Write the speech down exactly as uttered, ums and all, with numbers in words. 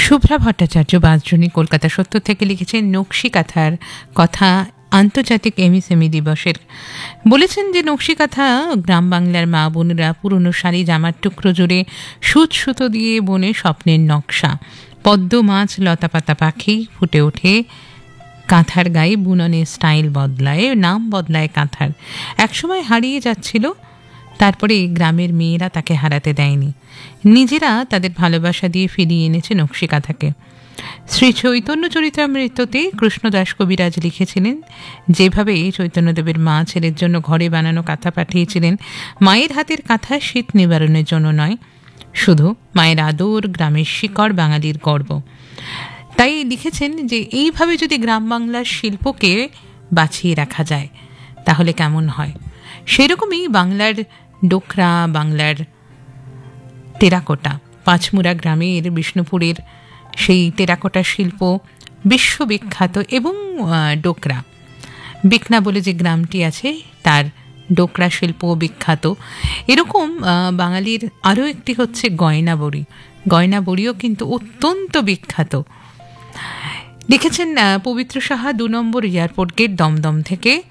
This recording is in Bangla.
শুভ্রা ভট্টাচার্য বাঁশদ্রোণী কলকাতা সত্তর থেকে লিখেছেন নকশি কাঁথার কথা আন্তর্জাতিক এমএসএমই দিবসের। বলেছেন যে নকশি কাঁথা গ্রাম বাংলার মা বোনেরা পুরনো শাড়ি জামার টুকরো জুড়ে সুচ সুতো দিয়ে বনে স্বপ্নের নকশা। পদ্ম মাছ লতাপাতা পাখি ফুটে ওঠে কাঁথার গায়ে, বুননের স্টাইল বদলায়, নাম বদলায় কাঁথার। একসময় হারিয়ে যাচ্ছিল, তারপরে গ্রামের মেয়েরা তাকে হারাতে দেয়নি, নিজেরা তাদের ভালোবাসা দিয়ে ফিরিয়ে এনেছে নকশি কাঁথাকে। শ্রী চৈতন্য চরিতামৃততে কৃষ্ণদাস কবিরাজ লিখেছিলেন, যেভাবে চৈতন্যদেবের মা ছেলের জন্য ঘরে বানানো কাঁথা পাঠিয়েছিলেন, মায়ের হাতের কাঁথা শীত নিবারণের জন্য নয়, শুধু মায়ের আদর, গ্রামের শিকড়, বাঙালির গর্ব। তাই লিখেছেন যে এইভাবে যদি গ্রাম বাংলার শিল্পকে বাঁচিয়ে রাখা যায় তাহলে কেমন হয়। সেরকমই বাংলার ডোকরা, বাংলার টেরাকোটা, পাঁচমুড়া গ্রামের বিষ্ণুপুরের সেই টেরাকোটা শিল্প বিশ্ববিখ্যাত। এবং ডোকরা বিকনা বলে যে গ্রামটি আছে তার ডোকরা শিল্প বিখ্যাত। এরকম বাঙালির আরও একটি হচ্ছে গয়না বড়ি। গয়না বড়িও কিন্তু অত্যন্ত বিখ্যাত। লিখেছেন পবিত্র সাহা, দু নম্বর এয়ারপোর্ট গেট, দমদম থেকে।